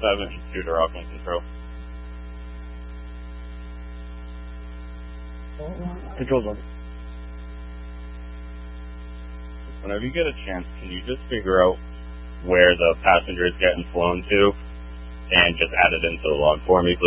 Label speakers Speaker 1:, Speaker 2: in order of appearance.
Speaker 1: 7, shooter Auckland Control.
Speaker 2: Control's on.
Speaker 1: Whenever you get a chance, can you just figure out where the passenger is getting flown to and just add it into the log for me, please?